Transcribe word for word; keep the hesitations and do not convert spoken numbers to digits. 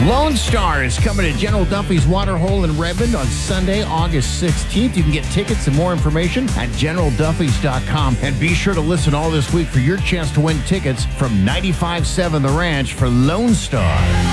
Lone Star is coming to General Duffy's Waterhole in Redmond on Sunday, August sixteenth. You can get tickets and more information at general duffys dot com. And be sure to listen all this week for your chance to win tickets from ninety-five point seven The Ranch for Lone Star.